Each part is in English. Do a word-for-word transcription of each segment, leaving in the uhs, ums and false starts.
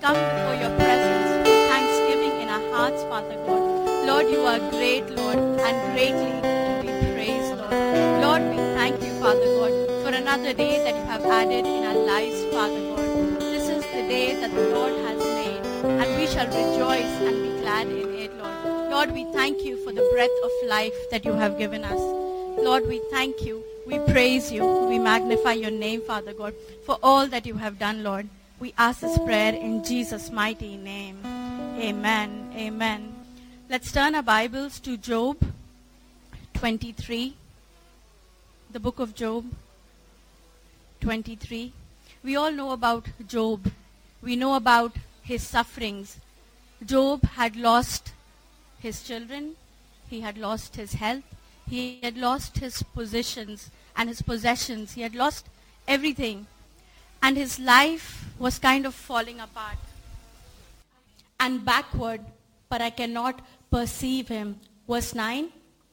come before your presence with thanksgiving in our hearts, Father God. Lord, you are great, Lord, and greatly to be praised, Lord. Lord, we thank you, Father God, for another day that you have added in our lives, Father God. This is the day that the Lord has made, and we shall rejoice and be glad in it, Lord. Lord, we thank you for the breath of life that you have given us. Lord, we thank you. We praise you. We magnify your name, Father God, for all that you have done, Lord. We ask this prayer in Jesus' mighty name. Amen. Amen. Let's turn our Bibles to Job twenty-three. The book of Job twenty-three. We all know about Job. We know about his sufferings. Job had lost his children. He had lost his health. He had lost his positions and his possessions. He had lost everything. And his life was kind of falling apart and backward, but I cannot perceive him. Verse nine.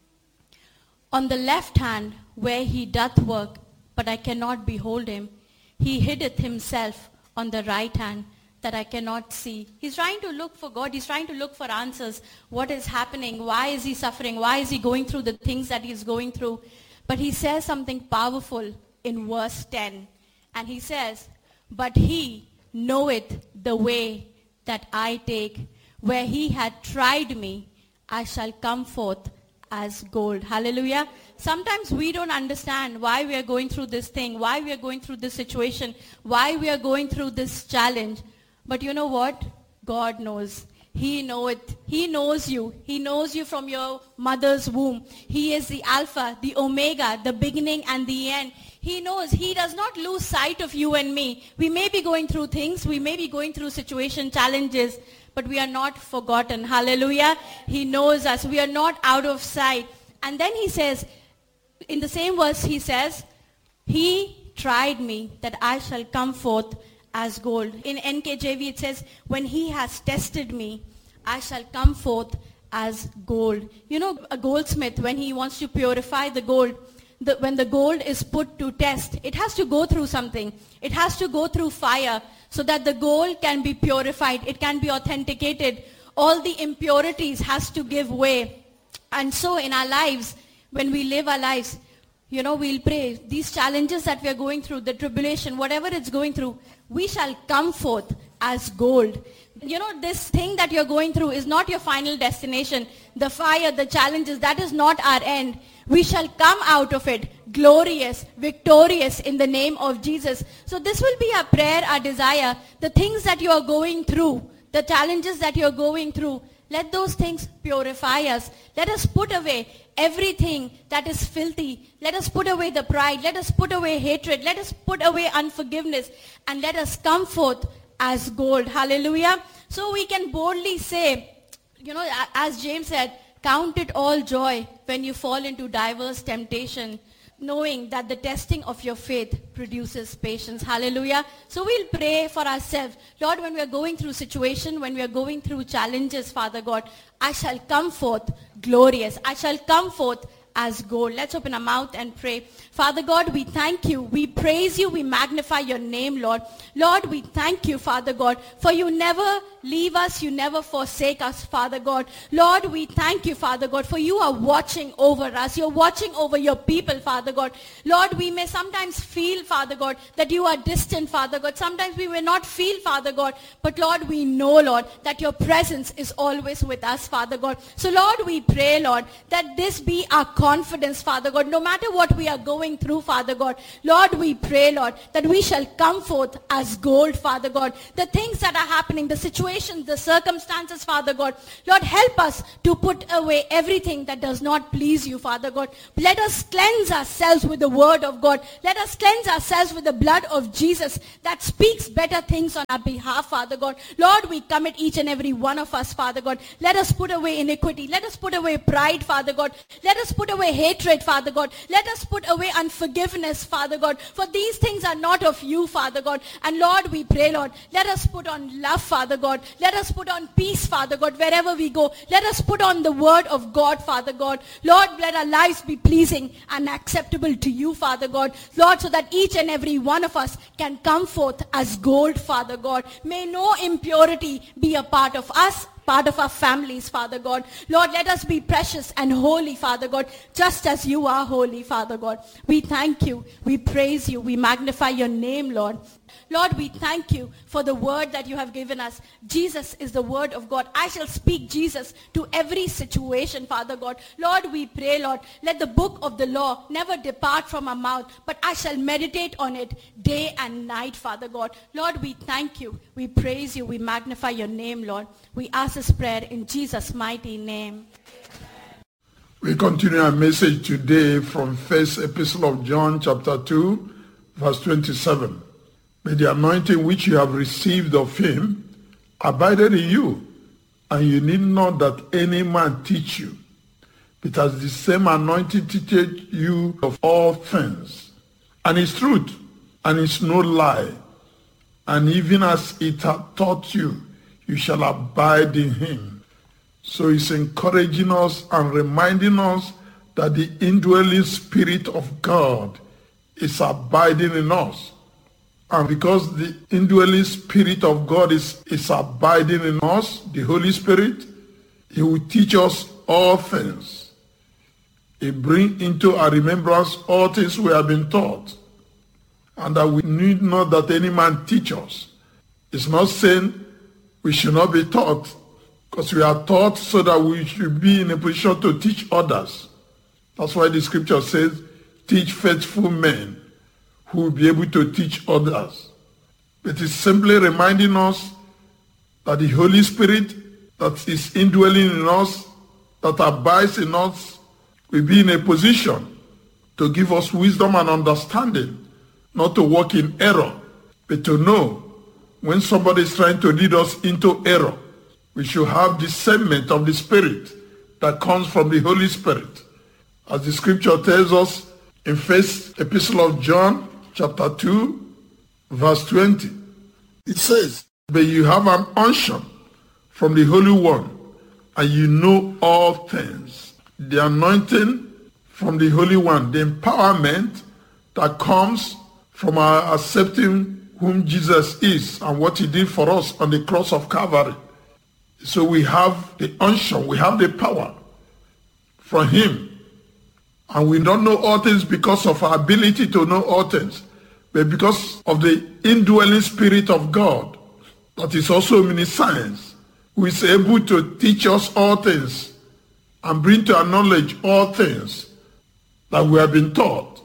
On the left hand where he doth work, but I cannot behold him. He hideth himself on the right hand, that I cannot see. He's trying to look for God. He's trying to look for answers. What is happening? Why is he suffering? Why is he going through the things that he's going through? But he says something powerful in verse ten. And he says, but he knoweth the way that I take. Where he had tried me, I shall come forth as gold. Hallelujah. Sometimes we don't understand why we are going through this thing, why we are going through this situation, why we are going through this challenge. But you know what? God knows. He knows it. He knows you. He knows you from your mother's womb. He is the Alpha, the Omega, the beginning and the end. He knows. He does not lose sight of you and me. We may be going through things. We may be going through situation, challenges, but we are not forgotten. Hallelujah. He knows us. We are not out of sight. And then he says, in the same verse, he says, he tried me that I shall come forth as gold. In N K J V it says, when he has tested me, I shall come forth as gold. You know, a goldsmith, when he wants to purify the gold, the, when the gold is put to test, it has to go through something. It has to go through fire so that the gold can be purified. It can be authenticated. All the impurities has to give way. And so in our lives, when we live our lives, you know, we'll pray. These challenges that we are going through, the tribulation, whatever it's going through, we shall come forth as gold. You know, this thing that you're going through is not your final destination. The fire, the challenges, that is not our end. We shall come out of it glorious, victorious in the name of Jesus. So this will be our prayer, our desire. The things that you are going through, the challenges that you're going through, let those things purify us. Let us put away everything that is filthy. Let us put away the pride. Let us put away hatred. Let us put away unforgiveness. And let us come forth as gold. Hallelujah. So we can boldly say, you know, as James said, count it all joy when you fall into diverse temptation, knowing that the testing of your faith produces patience. Hallelujah. So we'll pray for ourselves. Lord, when we are going through situation, when we are going through challenges, Father God, I shall come forth glorious. I shall come forth as gold. Let's open our mouth and pray. Father God, we thank you. We praise you. We magnify your name, Lord. Lord, we thank you, Father God, for you never leave us. You never forsake us, Father God. Lord, we thank you, Father God, for you are watching over us. You're watching over your people, Father God. Lord, we may sometimes feel, Father God, that you are distant, Father God. Sometimes we may not feel, Father God, but Lord, we know, Lord, that your presence is always with us, Father God. So Lord, we pray, Lord, that this be our confidence, Father God, no matter what we are going through, Father God. Lord, we pray, Lord, that we shall come forth as gold, Father God. The things that are happening, the situations, the circumstances, Father God. Lord, help us to put away everything that does not please you, Father God. Let us cleanse ourselves with the word of God. Let us cleanse ourselves with the blood of Jesus that speaks better things on our behalf, Father God. Lord, we commit each and every one of us, Father God. Let us put away iniquity. Let us put away pride, Father God. Let us put away away hatred, Father God. Let us put away unforgiveness, Father God. For these things are not of you, Father God. And Lord, we pray, Lord, let us put on love, Father God. Let us put on peace, Father God, wherever we go. Let us put on the word of God, Father God. Lord, let our lives be pleasing and acceptable to you, Father God. Lord, so that each and every one of us can come forth as gold, Father God. May no impurity be a part of us, part of our families, Father God. Lord, let us be precious and holy, Father God, just as you are holy, Father God. We thank you. We praise you. We magnify your name, Lord. Lord, we thank you for the word that you have given us. Jesus is the word of God. I shall speak Jesus to every situation, Father God. Lord, we pray, Lord, let the book of the law never depart from our mouth, but I shall meditate on it day and night, Father God. Lord, we thank you. We praise you. We magnify your name, Lord. We ask this prayer in Jesus' mighty name. We continue our message today from First Epistle of John, chapter two, verse twenty-seven. May the anointing which you have received of him abided in you, and you need not that any man teach you, because the same anointing teacheth you of all things, and is truth, and is no lie. And even as it hath taught you, you shall abide in him. So he's encouraging us and reminding us that the indwelling Spirit of God is abiding in us. And because the indwelling Spirit of God is, is abiding in us, the Holy Spirit, he will teach us all things. He bring into our remembrance all things we have been taught. And that we need not that any man teach us. It's not saying we should not be taught, because we are taught so that we should be in a position to teach others. That's why the scripture says, teach faithful men who will be able to teach others. It is simply reminding us that the Holy Spirit that is indwelling in us, that abides in us, will be in a position to give us wisdom and understanding, not to walk in error, but to know when somebody is trying to lead us into error. We should have discernment of the Spirit that comes from the Holy Spirit. As the scripture tells us in First Epistle of John, chapter two, verse twenty. It says, but you have an unction from the Holy One, and you know all things. The anointing from the Holy One, the empowerment that comes from our accepting whom Jesus is and what he did for us on the cross of Calvary. So we have the unction, we have the power from him. And we don't know all things because of our ability to know all things, but because of the indwelling Spirit of God that is also omniscience, who is able to teach us all things and bring to our knowledge all things that we have been taught.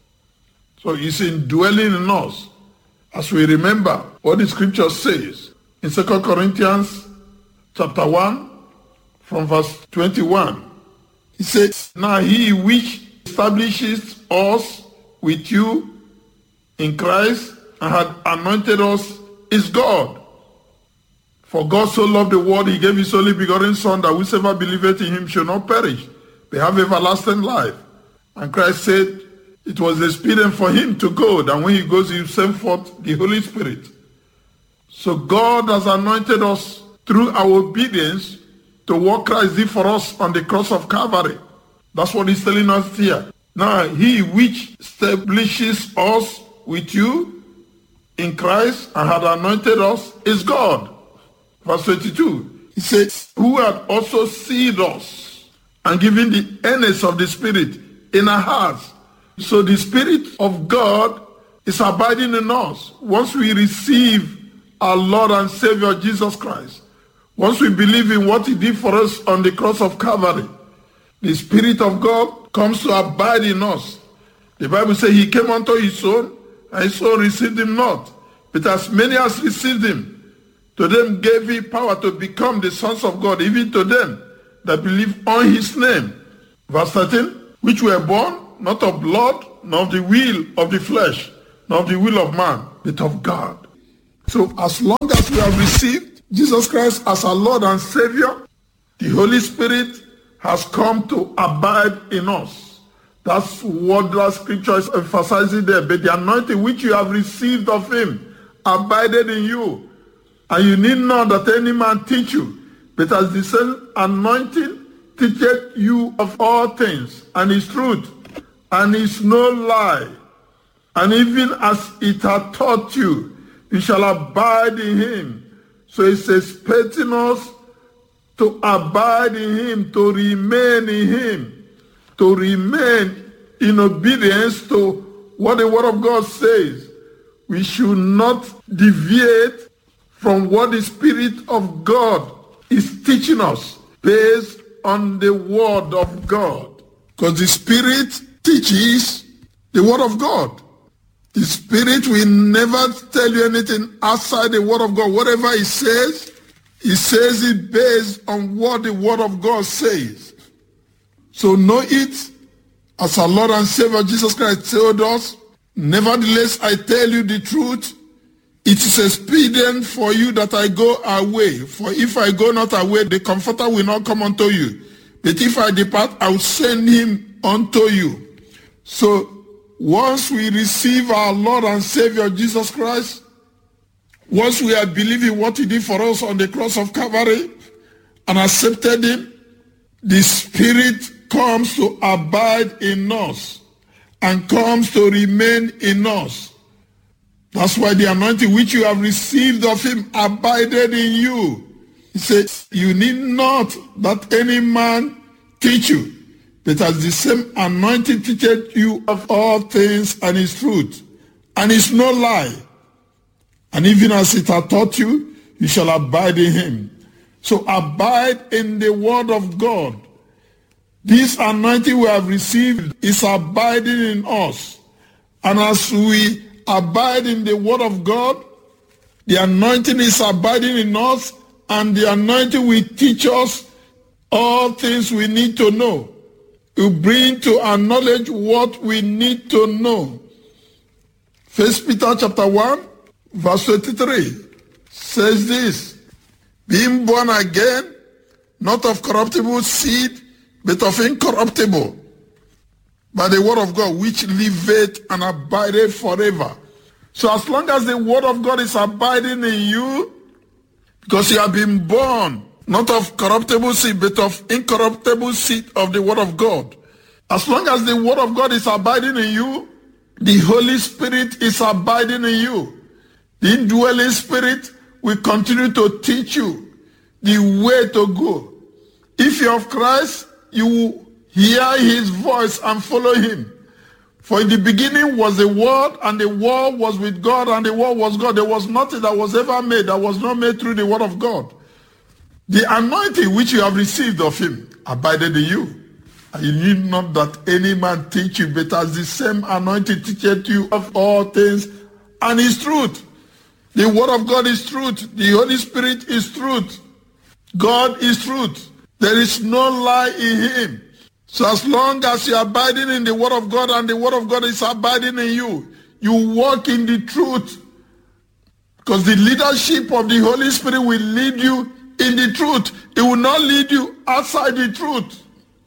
So he's indwelling in us. As we remember what the scripture says in Second Corinthians chapter one, from verse twenty-one. He says, now he which establishes us with you in Christ and had anointed us is God. For God so loved the world, he gave his only begotten Son, that whosoever believeth in him shall not perish, but have everlasting life. And Christ said, it was expedient for him to go, that when he goes, he will send forth the Holy Spirit. So God has anointed us through our obedience to what Christ did for us on the cross of Calvary. That's what he's telling us here. Now, he which establishes us with you in Christ and had anointed us is God. Verse twenty-two, he says, who had also sealed us and given the earnest of the Spirit in our hearts. So the Spirit of God is abiding in us once we receive our Lord and Savior Jesus Christ. Once we believe in what he did for us on the cross of Calvary, the Spirit of God comes to abide in us. The Bible says he came unto his own, and his own received him not. But as many as received him, to them gave he power to become the sons of God, even to them that believe on his name. Verse thirteen, which were born not of blood, nor of the will of the flesh, nor of the will of man, but of God. So as long as we have received Jesus Christ as our Lord and Savior, the Holy Spirit has come to abide in us. That's what the scripture is emphasizing there. But the anointing which you have received of him abided in you. And you need not that any man teach you, but as the same anointing teacheth you of all things, and is truth, and is no lie. And even as it hath taught you, you shall abide in him. So it's expecting us to abide in him, to remain in him, to remain in obedience to what the word of God says. We should not deviate from what the Spirit of God is teaching us based on the word of God. Because the Spirit teaches the word of God. The Spirit will never tell you anything outside the word of God. Whatever he says, he says it based on what the word of God says. So know it as our Lord and Savior Jesus Christ told us. Nevertheless, I tell you the truth. It is expedient for you that I go away. For if I go not away, the Comforter will not come unto you. But if I depart, I will send him unto you. So once we receive our Lord and Savior Jesus Christ, once we are believing what he did for us on the cross of Calvary and accepted him, the Spirit comes to abide in us and comes to remain in us. That's why the anointing which you have received of him abided in you. He says, you need not that any man teach you, but as the same anointing teacheth you of all things and is truth, and is no lie. And even as it hath taught you, you shall abide in him. So abide in the word of God. This anointing we have received is abiding in us. And as we abide in the word of God, the anointing is abiding in us, and the anointing will teach us all things we need to know. It will bring to our knowledge what we need to know. First Peter chapter one, verse twenty-three says this: being born again, not of corruptible seed, but of incorruptible, by the word of God, which liveth and abideth forever. So as long as the word of God is abiding in you, because you have been born, not of corruptible seed, but of incorruptible seed of the word of God. As long as the word of God is abiding in you, the Holy Spirit is abiding in you. The indwelling Spirit will continue to teach you the way to go. If you're of Christ, you will hear his voice and follow him. For in the beginning was the Word, and the Word was with God, and the Word was God. There was nothing that was ever made that was not made through the Word of God. The anointing which you have received of him abided in you. And you need not that any man teach you, but as the same anointing teacheth you of all things, and is truth. The Word of God is truth. The Holy Spirit is truth. God is truth. There is no lie in him. So as long as you are abiding in the word of God and the word of God is abiding in you, you walk in the truth. Because the leadership of the Holy Spirit will lead you in the truth. It will not lead you outside the truth.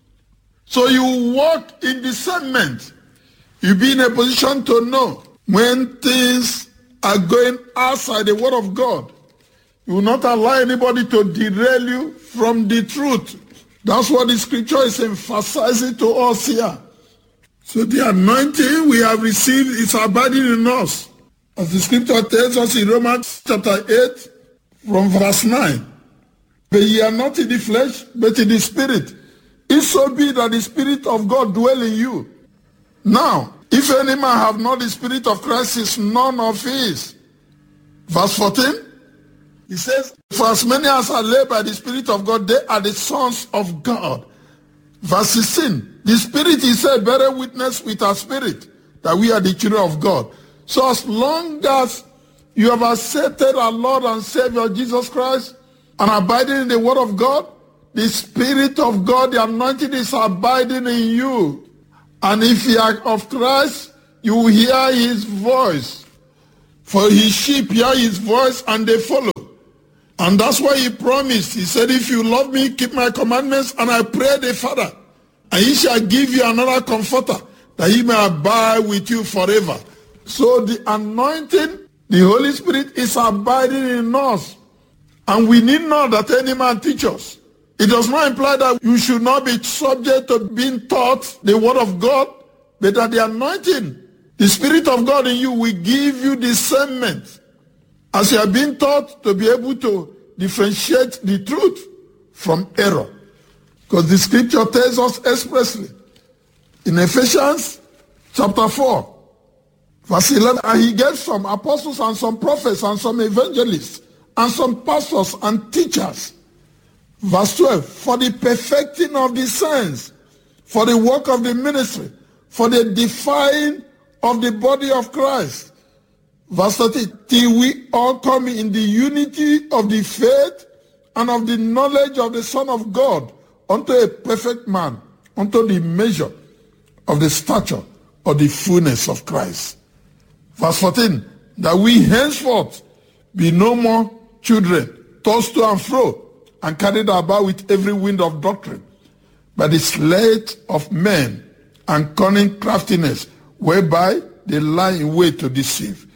So you walk in discernment. You be in a position to know when things are going outside the word of God. You will not allow anybody to derail you from the truth. That's what the scripture is emphasizing to us here. So the anointing we have received is abiding in us. As the scripture tells us in Romans chapter eight from verse nine. But ye are not in the flesh, but in the spirit. If so be that the Spirit of God dwell in you. Now, if any man have not the Spirit of Christ, is none of his. Verse fourteen. He says, for as many as are led by the Spirit of God, they are the sons of God. Verse sixteen, the Spirit, he said, bear witness with our spirit that we are the children of God. So as long as you have accepted our Lord and Savior Jesus Christ and abiding in the word of God, the Spirit of God, the anointing is abiding in you. And if you are of Christ, you will hear his voice. For his sheep hear his voice and they follow. And that's why he promised. He said, if you love me, keep my commandments, and I pray the Father, and he shall give you another comforter, that he may abide with you forever. So the anointing, the Holy Spirit, is abiding in us. And we need not that any man teach us. It does not imply that you should not be subject to being taught the word of God, but that the anointing, the Spirit of God in you, will give you discernment as you are being taught to be able to differentiate the truth from error. Because the scripture tells us expressly in Ephesians chapter four, verse eleven, and he gave some apostles and some prophets and some evangelists and some pastors and teachers. Verse twelve, for the perfecting of the saints, for the work of the ministry, for the edifying of the body of Christ. Verse thirteen, till we all come in the unity of the faith and of the knowledge of the Son of God, unto a perfect man, unto the measure of the stature of the fullness of Christ. Verse fourteen, that we henceforth be no more children, tossed to and fro, and carried about with every wind of doctrine, by the sleight of men and cunning craftiness, whereby they lie in wait to deceive.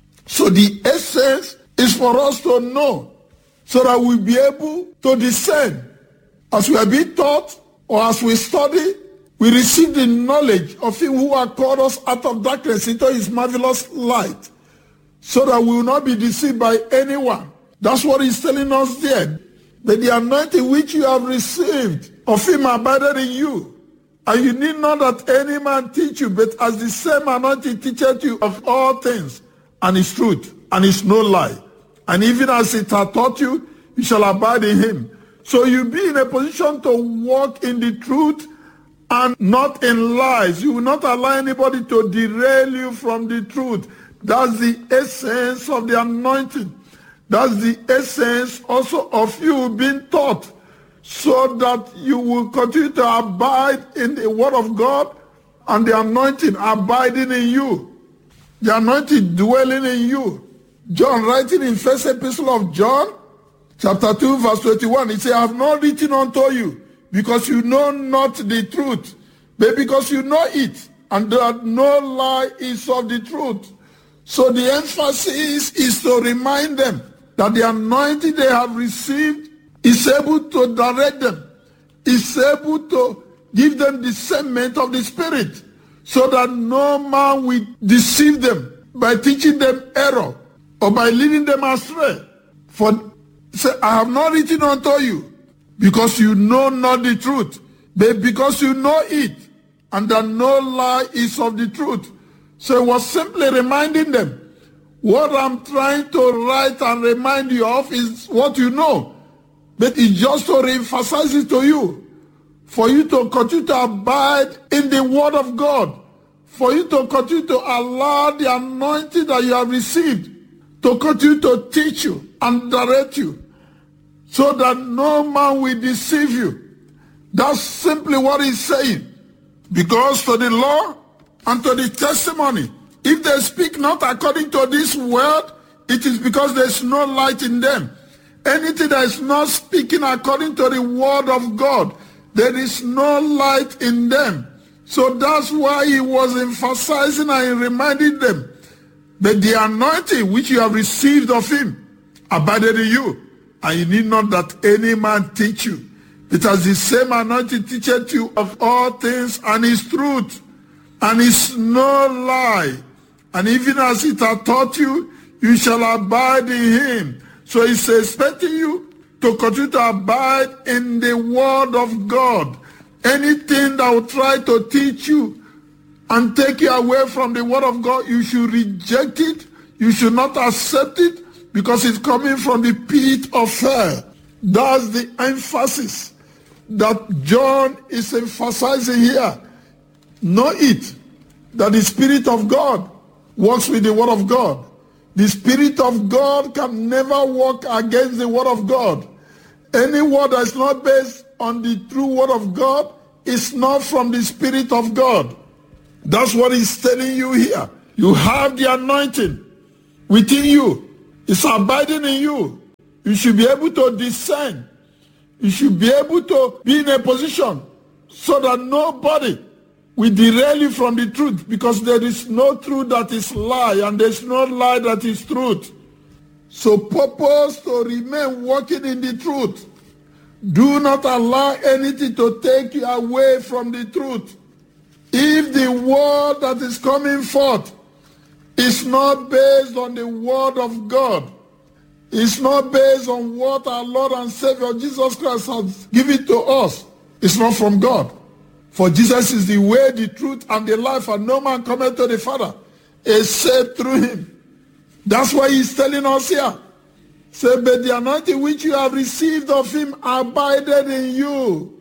So the essence is for us to know, so that we'll be able to discern. As we are being taught, or as we study, we receive the knowledge of him who has called us out of darkness into his marvelous light, so that we will not be deceived by anyone. That's what he's telling us there. That the anointing which you have received of him abided in you. And you need not that any man teach you, but as the same anointing teacheth you of all things, and is truth, and is no lie. And even as it hath taught you, you shall abide in him. So you be in a position to walk in the truth and not in lies. You will not allow anybody to derail you from the truth. That's the essence of the anointing. That's the essence also of you being taught, so that you will continue to abide in the word of God and the anointing abiding in you. The anointing dwelling in you. John, writing in first epistle of John, chapter two, verse twenty-one, he said, I have not written unto you, because you know not the truth, but because you know it, and that no lie is of the truth. So the emphasis is to remind them that the anointing they have received is able to direct them, is able to give them discernment of the Spirit, so that no man will deceive them by teaching them error or by leading them astray. For say, I have not written unto you because you know not the truth, but because you know it, and that no lie is of the truth. So it was simply reminding them, what I'm trying to write and remind you of is what you know. But it's just to re-emphasize it to you, for you to continue to abide in the word of God, for you to continue to allow the anointing that you have received to continue to teach you and direct you, so that no man will deceive you. That's simply what he's saying. Because to the law and to the testimony, if they speak not according to this word, it is because there is no light in them. Anything that is not speaking according to the word of God, there is no light in them. So that's why he was emphasizing and reminding them that the anointing which you have received of him abided in you, and you need not that any man teach you. It has the same anointing teacheth you of all things, and is truth, and is no lie. And even as it hath taught you, you shall abide in him. So he's expecting you to continue to abide in the word of God. Anything that will try to teach you and take you away from the word of God, you should reject it. You should not accept it, because it's coming from the pit of hell. That's the emphasis that John is emphasizing here. Know it, that the Spirit of God works with the word of God. The Spirit of God can never work against the word of God. Any word that is not based on the true word of God is not from the Spirit of God. That's what he's telling you here. You have the anointing within you. It's abiding in you. You should be able to discern. You should be able to be in a position so that nobody will derail you from the truth, because there is no truth that is lie, and there is no lie that is truth. So purpose to remain walking in the truth. Do not allow anything to take you away from the truth. If the word that is coming forth is not based on the word of God, it's not based on what our Lord and Savior Jesus Christ has given to us, it's not from God. For Jesus is the way, the truth, and the life, and no man cometh to the Father except through him. That's why he's telling us here. Say, but the anointing which you have received of him abided in you.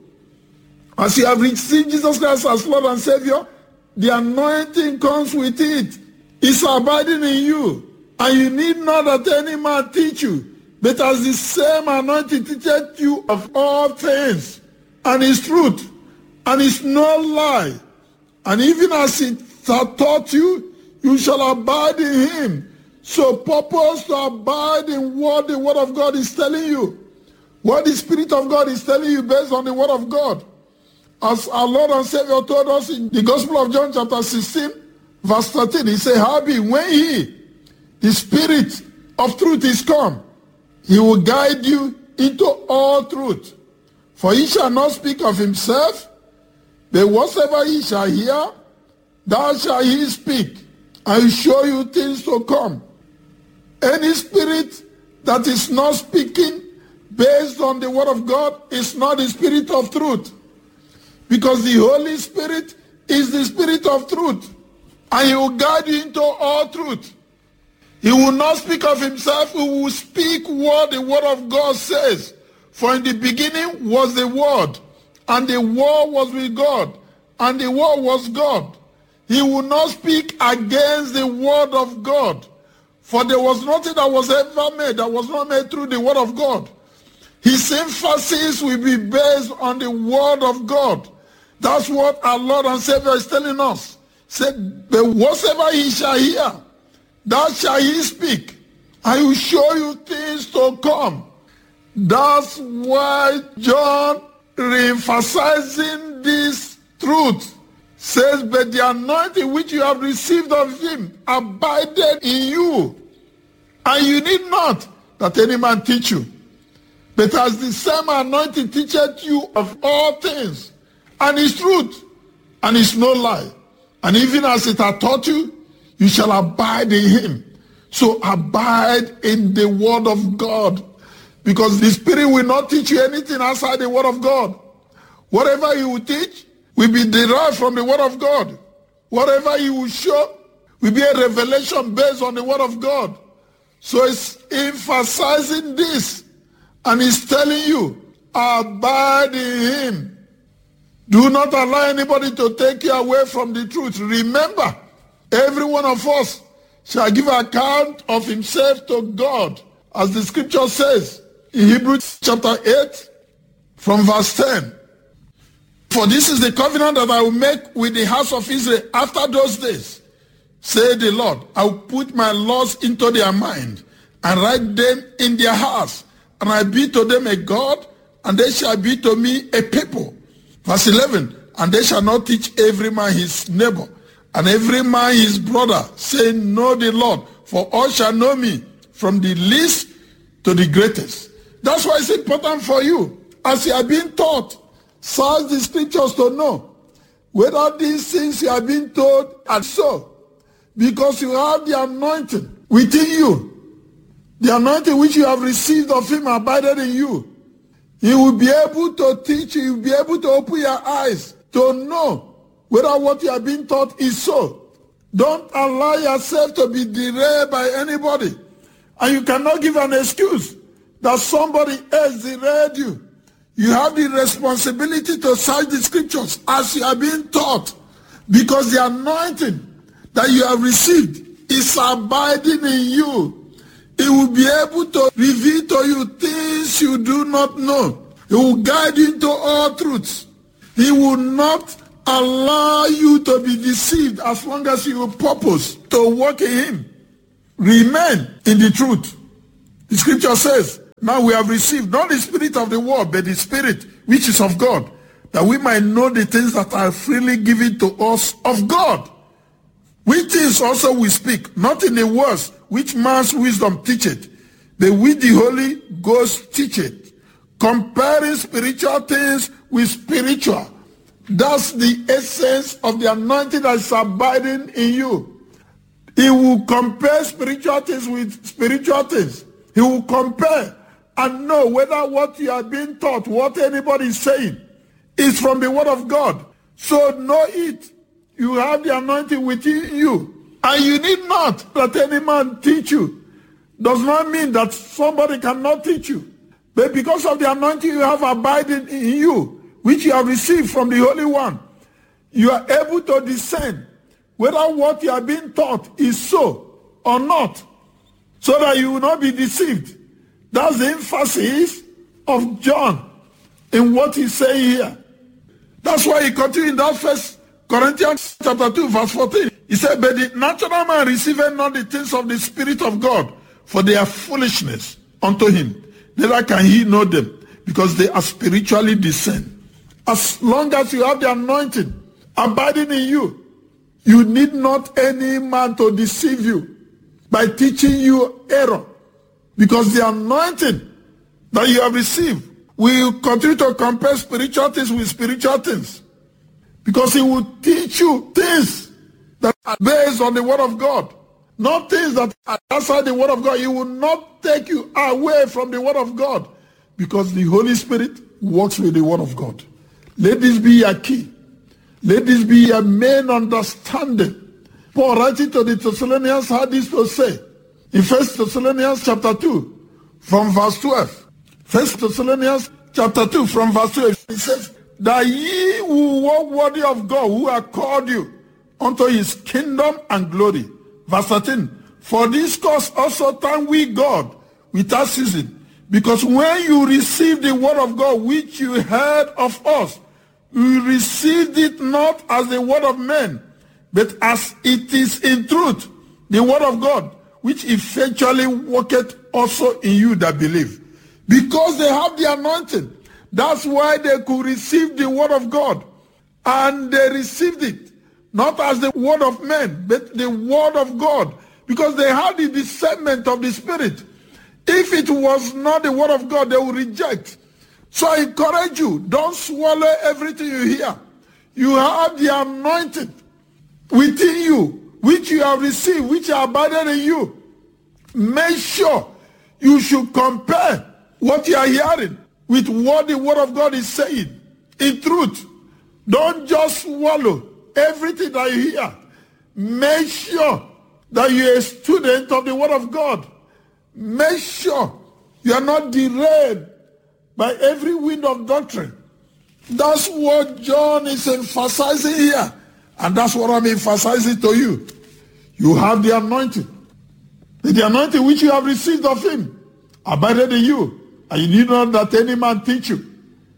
As you have received Jesus Christ as Lord and Savior, the anointing comes with it. It's abiding in you. And you need not that any man teach you, but as the same anointing teacheth you of all things, and is truth, and is no lie. And even as it hath taught you, you shall abide in him. So purpose to abide in what the word of God is telling you. What the Spirit of God is telling you based on the word of God. As our Lord and Savior told us in the Gospel of John chapter sixteen, verse thirteen, he said, howbeit when he, the Spirit of truth, is come, he will guide you into all truth. For he shall not speak of himself, but whatsoever he shall hear, that shall he speak, and will show you things to come. Any spirit that is not speaking based on the word of God is not the Spirit of truth. Because the Holy Spirit is the Spirit of truth, and he will guide you into all truth. He will not speak of himself, he will speak what the word of God says. For in the beginning was the Word, and the Word was with God, and the Word was God. He will not speak against the word of God. For there was nothing that was ever made that was not made through the word of God. His emphasis will be based on the word of God. That's what our Lord and Savior is telling us. Said, but whatsoever he shall hear, that shall he speak. I will show you things to come. That's why John, re-emphasizing this truth, says, but the anointing which you have received of him abided in you, and you need not that any man teach you. But as the same anointing teacheth you of all things, and is truth, and is no lie. And even as it hath taught you, you shall abide in him. So abide in the word of God. Because the Spirit will not teach you anything outside the word of God. Whatever he will teach will be derived from the word of God. Whatever he will show will be a revelation based on the word of God. So it's emphasizing this. And he's telling you, abide in him. Do not allow anybody to take you away from the truth. Remember, every one of us shall give account of himself to God, as the scripture says in Hebrews chapter eight, from verse ten. For this is the covenant that I will make with the house of Israel after those days, say the Lord. I will put my laws into their mind and write them in their hearts, and I be to them a God, and they shall be to me a people. Verse eleven, and they shall not teach every man his neighbor, and every man his brother, saying, know the Lord, for all shall know me, from the least to the greatest. That's why it's important for you, as you are being taught, search the scriptures to know whether these things you are being told are so, because you have the anointing within you. The anointing which you have received of him abided in you. He will be able to teach you. He will be able to open your eyes to know whether what you are being taught is so. Don't allow yourself to be derailed by anybody. And you cannot give an excuse that somebody else derailed you. You have the responsibility to search the scriptures as you are being taught, because the anointing that you have received is abiding in you. It will be able to reveal to you things you do not know. It will guide you into all truths. He will not allow you to be deceived as long as you purpose to walk in him. Remain in the truth. The scripture says, Now we have received not the spirit of the world, but the spirit which is of God, that we might know the things that are freely given to us of God. Which things also we speak, not in the words which man's wisdom teacheth, but which the Holy Ghost teacheth, comparing spiritual things with spiritual. That's the essence of the anointing that is abiding in you. He will compare spiritual things with spiritual things. He will compare and know whether what you are being taught, what anybody is saying, is from the word of God. So know it. You have the anointing within you. And you need not that any man teach you. Does not mean that somebody cannot teach you. But because of the anointing you have abiding in you, which you have received from the Holy One, you are able to discern whether what you are being taught is so or not, so that you will not be deceived. That's the emphasis of John in what he's saying here. That's why he continued in that first Corinthians chapter two, verse fourteen. He said, but the natural man receiveth not the things of the Spirit of God, for they are foolishness unto him. Neither can he know them, because they are spiritually discerned. As long as you have the anointing abiding in you, you need not any man to deceive you by teaching you error. Because the anointing that you have received will continue to compare spiritual things with spiritual things. Because he will teach you things that are based on the word of God. Not things that are outside the word of God. He will not take you away from the word of God. Because the Holy Spirit works with the word of God. Let this be your key. Let this be your main understanding. Paul writing to the Thessalonians had this to say. In First Thessalonians chapter two, from verse twelve. First Thessalonians chapter two, from verse twelve. He says, that ye who walk worthy of God, who are called you unto his kingdom and glory. Verse thirteen. For this cause also thank we God without ceasing, because when you received the word of God which you heard of us, you received it not as the word of men, but as it is in truth, the word of God, which effectually worketh also in you that believe. Because they have the anointing. That's why they could receive the word of God. And they received it, not as the word of men, but the word of God. Because they had the discernment of the Spirit. If it was not the word of God, they would reject. So I encourage you, don't swallow everything you hear. You have the anointing within you, which you have received, which are abiding in you. Make sure you should compare what you are hearing with what the word of God is saying. In truth, don't just swallow everything that you hear. Make sure that you're a student of the word of God. Make sure you are not derailed by every wind of doctrine. That's what John is emphasizing here. And that's what I'm emphasizing to you. You have the anointing. The anointing which you have received of him abided in you. And you need not that any man teach you.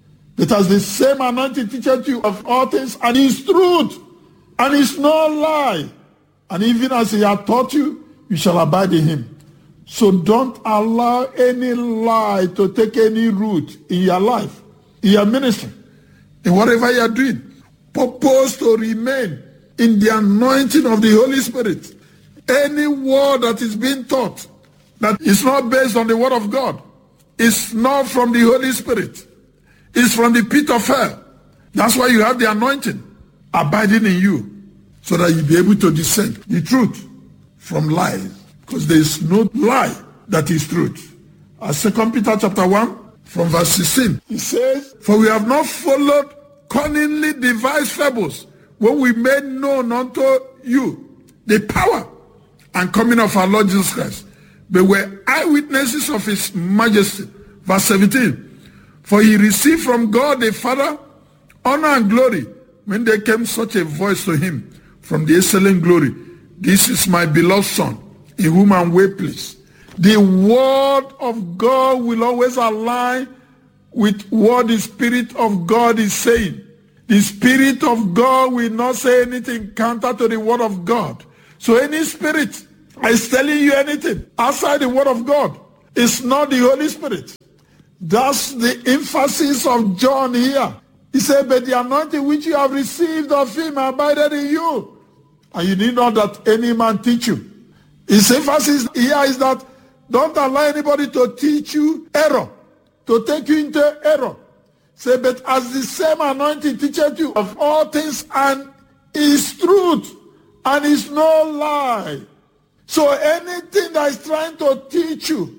It has the same anointing teacheth you of all things, and is truth, and is no lie. And even as he hath taught you, you shall abide in him. So don't allow any lie to take any root in your life, in your ministry, in whatever you are doing. Purpose to remain in the anointing of the Holy Spirit. Any word that is being taught that is not based on the word of God is not from the Holy Spirit. It's from the pit of hell. That's why you have the anointing abiding in you, so that you'll be able to discern the truth from lies. Because there is no lie that is truth. As Second Peter chapter one, from verse sixteen, it says, for we have not followed cunningly devised fables, when we made known unto you the power and coming of our Lord Jesus Christ, but were eyewitnesses of his majesty. Verse seventeen, for he received from God the Father honor and glory, when there came such a voice to him from the excellent glory, this is my beloved Son, in whom I am well pleased. The word of God will always align with what the Spirit of God is saying. The Spirit of God will not say anything counter to the word of God. So any spirit is telling you anything outside the word of God, It's not the Holy Spirit. That's the emphasis of John here. He said, but the anointing which you have received of him abided in you. And you need not that any man teach you. His emphasis here is that don't allow anybody to teach you error, to take you into error. Say, but as the same anointing teacheth you of all things and is truth and is no lie. So anything that is trying to teach you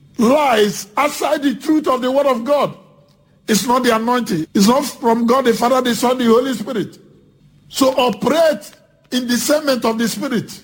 lies outside the truth of the word of God, it's not the anointing. It's not from God the Father, the Son, the Holy Spirit. So operate in discernment of the Spirit.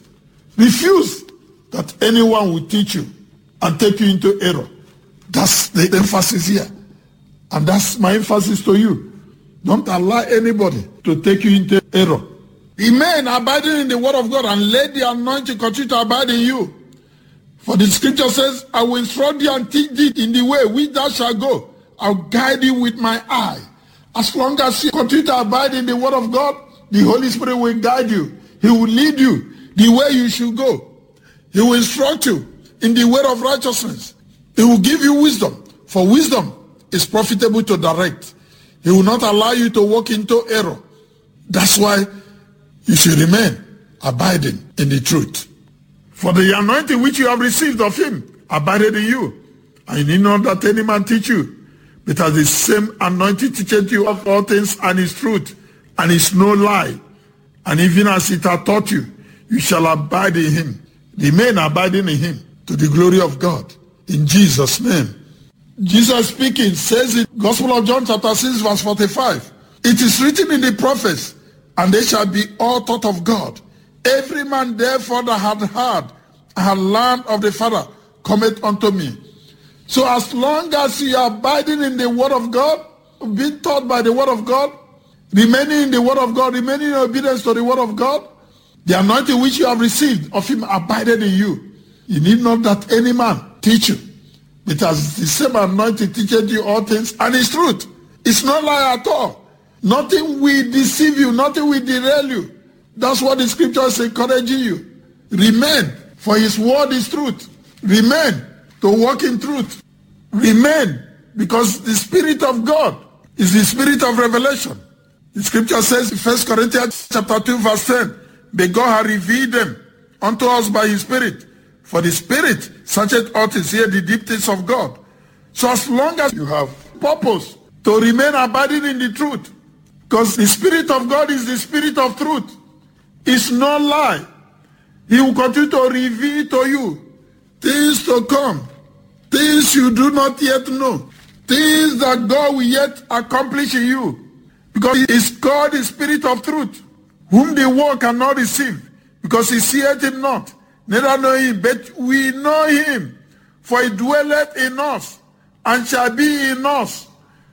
Refuse that anyone will teach you and take you into error. That's the emphasis here. And that's my emphasis to you. Don't allow anybody to take you into error. Remain abiding in the word of God and let the anointing continue to abide in you. For the scripture says, I will instruct thee and teach thee in the way which thou shalt go. I'll guide you with my eye. As long as you continue to abide in the word of God, the Holy Spirit will guide you. He will lead you the way you should go. He will instruct you in the way of righteousness. He will give you wisdom. For wisdom is profitable to direct. He will not allow you to walk into error. That's why you should remain abiding in the truth. For the anointing which you have received of him abided in you. And you need not that any man teach you. But as the same anointing teacheth you of all things and is truth and is no lie. And even as it hath taught you, you shall abide in him. Remain abiding in him to the glory of God. In Jesus' name. Jesus speaking says in Gospel of John chapter six verse forty-five. It is written in the prophets, and they shall be all taught of God. Every man therefore that had heard and had learned of the Father cometh unto me. So as long as you are abiding in the word of God, being taught by the word of God, remaining in the word of God, remaining in obedience to the word of God, the anointing which you have received of him abided in you. You need not that any man teach you. But as the same anointing teacheth you all things, and it's truth. It's not lie at all. Nothing will deceive you. Nothing will derail you. That's what the scripture is encouraging you. Remain, for his word is truth. Remain to walk in truth. Remain, because the Spirit of God is the Spirit of revelation. The scripture says in First Corinthians chapter two verse ten, but God hath revealed them unto us by his Spirit. For the Spirit searcheth all things, here the deep things of God. So as long as you have purpose to remain abiding in the truth, because the Spirit of God is the Spirit of truth. It's no lie. He will continue to reveal to you things to come, things you do not yet know, things that God will yet accomplish in you. Because he is God, the Spirit of truth, whom the world cannot receive, because he seeth him not, neither know him, but we know him, for he dwelleth in us, and shall be in us.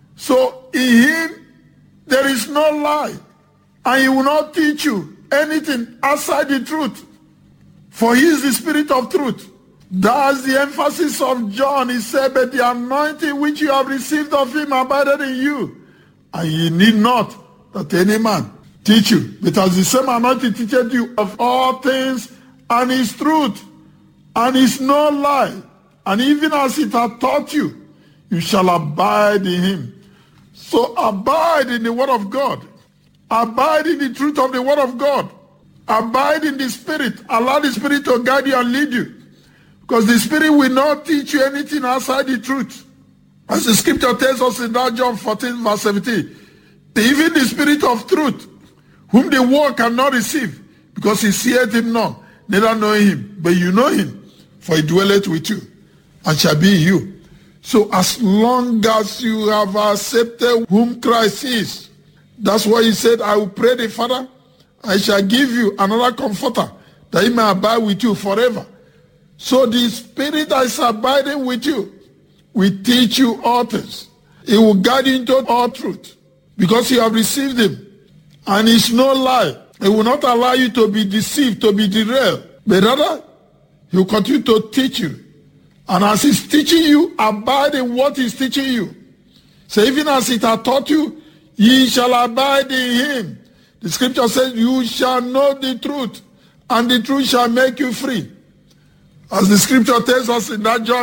So in him there is no lie, and he will not teach you anything outside the truth, for he is the Spirit of truth. That's the emphasis of John. He said, but the anointing which you have received of him abided in you, and ye need not that any man teach you. But as the same anointing teacheth you of all things, and is truth, and is no lie, and even as it hath taught you, you shall abide in him. So abide in the word of God. Abide in the truth of the word of God. Abide in the Spirit. Allow the Spirit to guide you and lead you. Because the Spirit will not teach you anything outside the truth. As the scripture tells us in that John fourteen verse seventeen. Even the Spirit of truth, whom the world cannot receive, because he seeth him not, neither know him, but you know him, for he dwelleth with you, and shall be in you. So as long as you have accepted whom Christ is, that's why he said, I will pray the Father, I shall give you another comforter, that he may abide with you forever. So the Spirit that is abiding with you will teach you all things. He will guide you into all truth, because you have received him. And it's no lie. He will not allow you to be deceived, to be derailed. But rather, he will continue to teach you. And as he's teaching you, abide in what he's teaching you. So even as it hath taught you, ye shall abide in him. The scripture says, you shall know the truth, and the truth shall make you free. As the scripture tells us in that John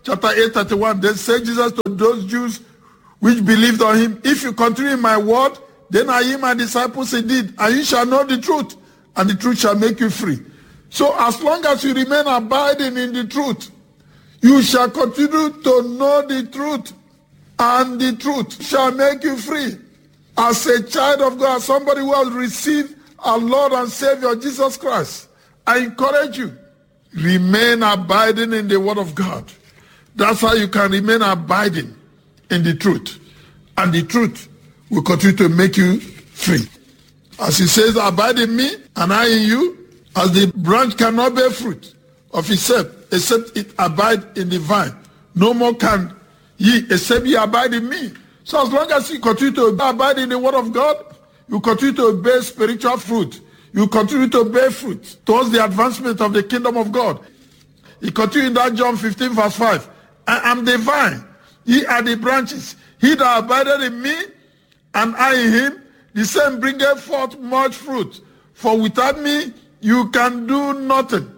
chapter eight, thirty-one, then said Jesus to those Jews which believed on him, if you continue in my word, then are ye my disciples indeed, and you shall know the truth, and the truth shall make you free. So as long as you remain abiding in the truth, you shall continue to know the truth, and the truth shall make you free. As a child of God, somebody who has received our Lord and Savior Jesus Christ, I encourage you, remain abiding in the word of God. That's how you can remain abiding in the truth. And the truth will continue to make you free. As he says, abide in me and I in you, as the branch cannot bear fruit of itself, except it abide in the vine. No more can ye, except ye abide in me. So as long as you continue to abide in the word of God, you continue to bear spiritual fruit. You continue to bear fruit towards the advancement of the kingdom of God. He continued in that John fifteen verse five. I am the vine, ye are the branches. He that abideth in me, and I in him, the same bringeth forth much fruit. For without me, you can do nothing.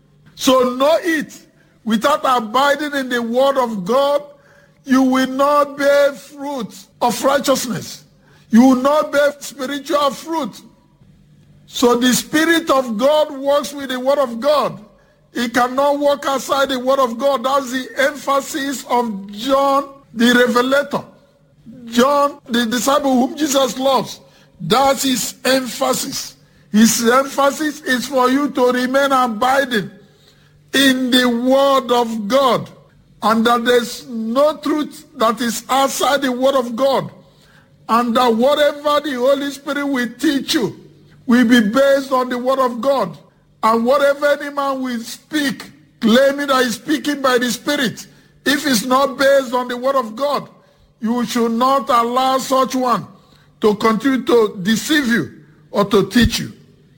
So know it. Without abiding in the word of God, you will not bear fruit of righteousness. You will not bear spiritual fruit. So the Spirit of God works with the word of God. He cannot walk outside the word of God. That's the emphasis of John the Revelator. John, the disciple whom Jesus loves. That's his emphasis. His emphasis is for you to remain abiding in the word of God. And that there's no truth that is outside the word of God. And that whatever the Holy Spirit will teach you will be based on the word of God. And whatever any man will speak, claiming that he's speaking by the Spirit, if it's not based on the word of God, you should not allow such one to continue to deceive you or to teach you.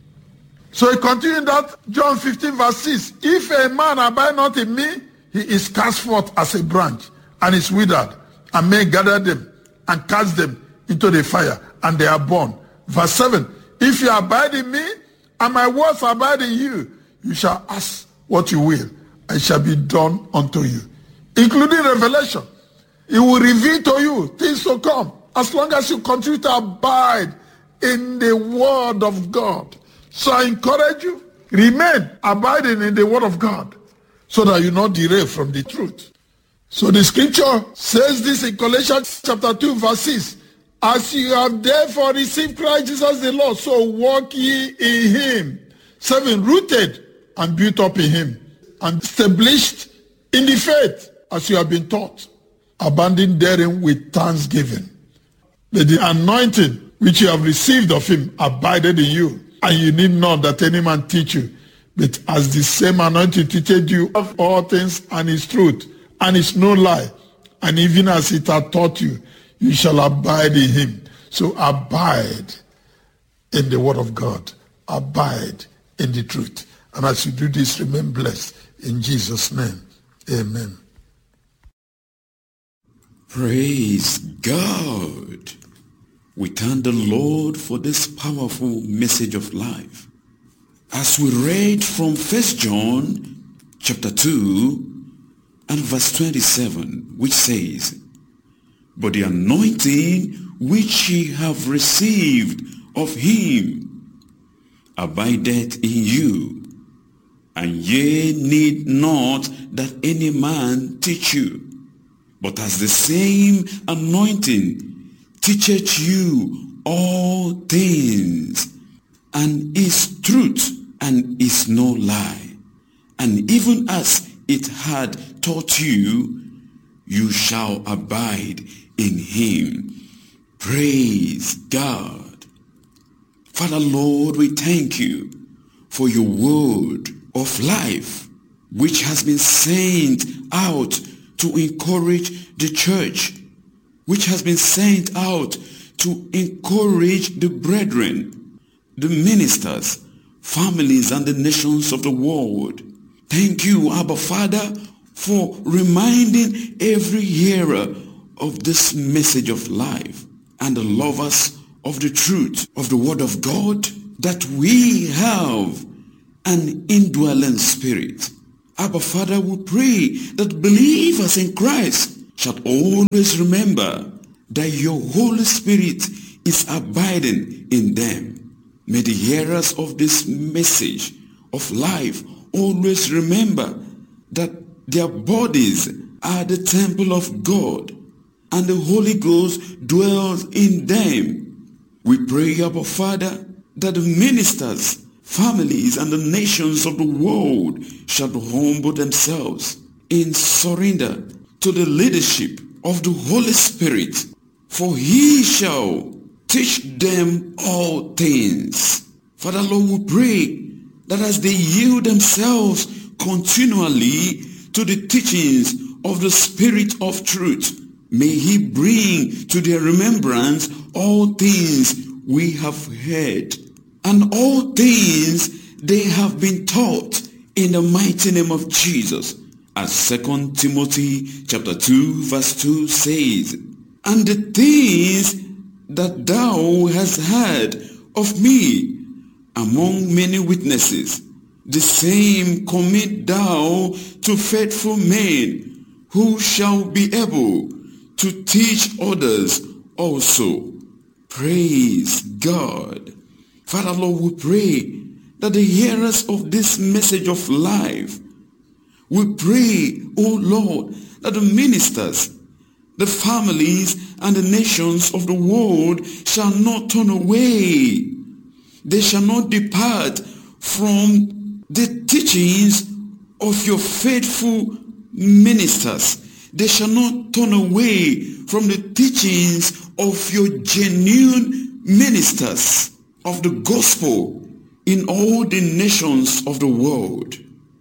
So he continued that, John fifteen verse six, if a man abide not in me, he is cast forth as a branch and is withered, and men gather them and cast them into the fire, and they are burned. Verse seven, if you abide in me, and my words abide in you, you shall ask what you will, and it shall be done unto you. Including revelation. It will reveal to you things to come, as long as you continue to abide in the word of God. So I encourage you, remain abiding in the word of God, so that you not derail from the truth. So the scripture says this in Colossians chapter two verse six. As you have therefore received Christ Jesus the Lord, so walk ye in him. Seven, rooted and built up in him, and established in the faith as you have been taught, abounding therein with thanksgiving. That the anointing which you have received of him abided in you, and you need not that any man teach you, but as the same anointing teacheth you of all things, and is truth, and is no lie, and even as it hath taught you, you shall abide in him. So abide in the word of God. Abide in the truth. And as you do this, remain blessed. In Jesus' name, amen. Praise God. We thank the Lord for this powerful message of life. As we read from First John chapter two and verse twenty-seven, which says, but the anointing which ye have received of him abideth in you, and ye need not that any man teach you, but as the same anointing teacheth you all things, and is truth, and is no lie, and even as it had taught you, you shall abide in him. Praise God. Father Lord, we thank you for your word of life, which has been sent out to encourage the church, which has been sent out to encourage the brethren, the ministers, families, and the nations of the world. Thank you, Abba Father, for reminding every hearer of this message of life and the lovers of the truth of the word of God, that we have an indwelling spirit, Abba Father, we pray that believers in Christ shall always remember that your Holy Spirit is abiding in them. May the hearers of this message of life always remember that their bodies are the temple of God and the Holy Ghost dwells in them. We pray, Abba Father, that the ministers, families, and the nations of the world shall humble themselves in surrender to the leadership of the Holy Spirit, for he shall teach them all things. Father, Lord, we pray that as they yield themselves continually to the teachings of the Spirit of truth, may he bring to their remembrance all things we have heard and all things they have been taught in the mighty name of Jesus. As Second Timothy chapter two verse two says, and the things that thou hast heard of me among many witnesses, the same commit thou to faithful men, who shall be able to teach others also. Praise God. Father, Lord, we pray that the hearers of this message of life, we pray, oh Lord, that the ministers, the families, and the nations of the world shall not turn away. They shall not depart from the teachings of your faithful ministers. They shall not turn away from the teachings of your genuine ministers of the gospel in all the nations of the world.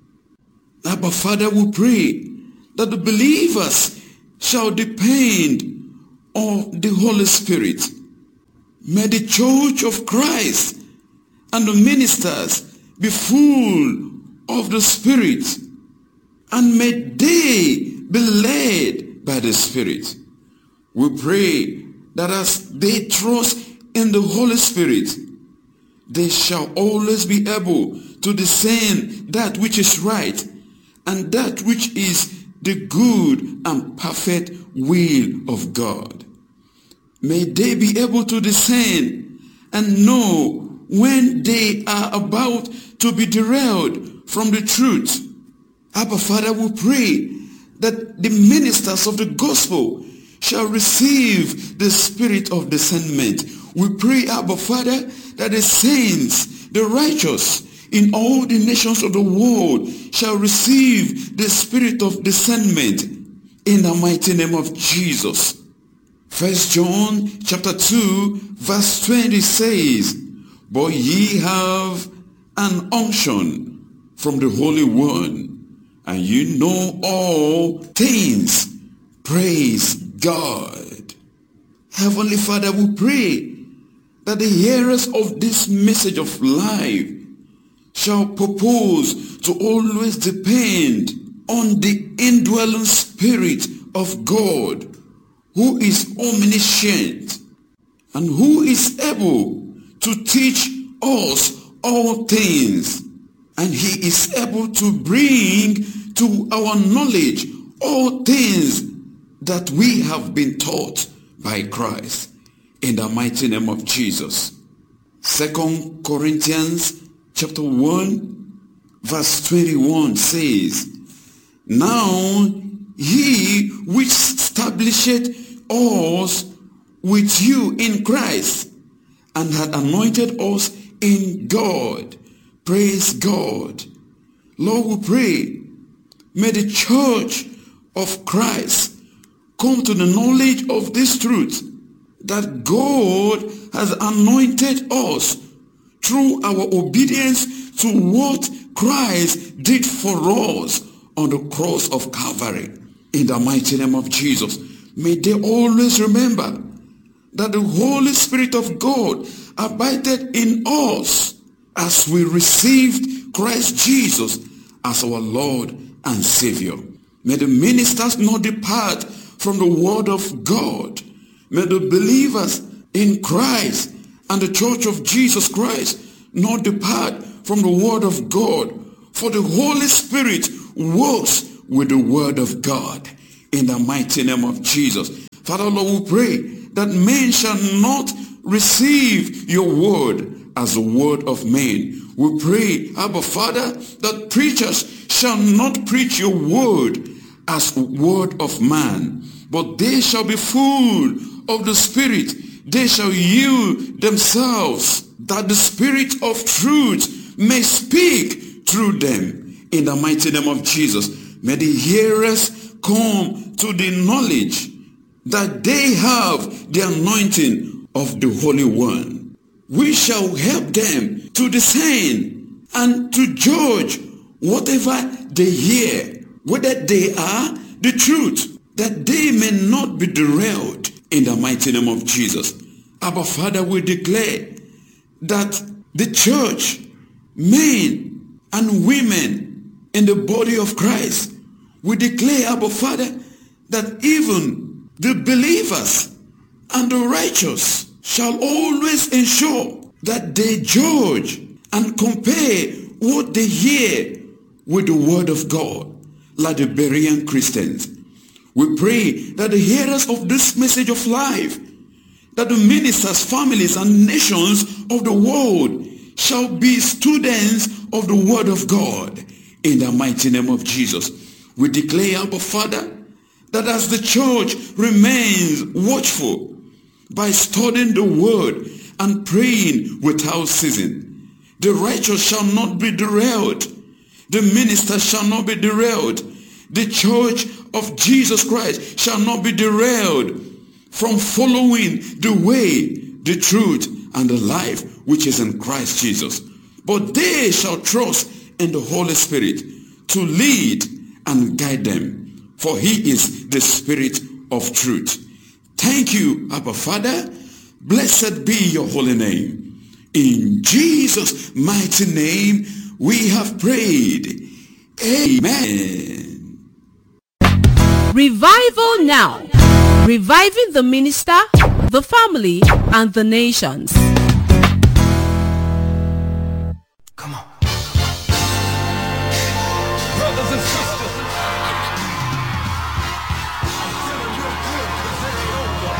Abba Father, we pray that the believers shall depend on the Holy Spirit. May the church of Christ and the ministers be full of the Spirit, and may they be led by the Spirit. We pray that as they trust in the Holy Spirit, they shall always be able to discern that which is right and that which is the good and perfect will of God. May they be able to discern and know when they are about to be derailed from the truth. Abba Father, we pray that the ministers of the gospel shall receive the spirit of discernment. We pray, Abba Father, that the saints, the righteous in all the nations of the world shall receive the spirit of discernment in the mighty name of Jesus. First John chapter two verse twenty says, but ye have an unction from the Holy One, and you know all things. Praise God. Heavenly Father, we pray that the hearers of this message of life shall purpose to always depend on the indwelling Spirit of God, who is omniscient and who is able to teach us all things, and he is able to bring to our knowledge all things that we have been taught by Christ, in the mighty name of Jesus. Second Corinthians chapter one verse twenty-one says, now he which establisheth us with you in Christ, and had anointed us in God. Praise God. Lord, we pray, may the church of Christ come to the knowledge of this truth, that God has anointed us through our obedience to what Christ did for us on the cross of Calvary. In the mighty name of Jesus, may they always remember that the Holy Spirit of God abided in us as we received Christ Jesus as our Lord and Savior. May the ministers not depart from the word of God. May the believers in Christ and the church of Jesus Christ not depart from the word of God. For the Holy Spirit works with the word of God in the mighty name of Jesus. Father, Lord, we pray that men shall not receive your word as a word of men. We pray, Abba Father, that preachers shall not preach your word as a word of man, but they shall be full of the Spirit. They shall yield themselves, that the Spirit of truth may speak through them in the mighty name of Jesus. May the hearers come to the knowledge that they have the anointing of the Holy One. We shall help them to discern and to judge whatever they hear, whether they are the truth, that they may not be derailed in the mighty name of Jesus. Abba Father, we declare that the church, men and women in the body of Christ, we declare, Abba Father, that even the believers and the righteous shall always ensure that they judge and compare what they hear with the word of God, like the Berean Christians. We pray that the hearers of this message of life, that the ministers, families, and nations of the world shall be students of the word of God in the mighty name of Jesus. We declare, Abba Father, that as the church remains watchful by studying the word and praying without ceasing, the righteous shall not be derailed. The ministers shall not be derailed. The church of Jesus Christ shall not be derailed from following the way, the truth, and the life which is in Christ Jesus. But they shall trust in the Holy Spirit to lead and guide them, for he is the Spirit of truth. Thank you, Abba Father. Blessed be your holy name. In Jesus' mighty name we have prayed. Amen. Revival Now. Reviving the minister, the family, and the nations.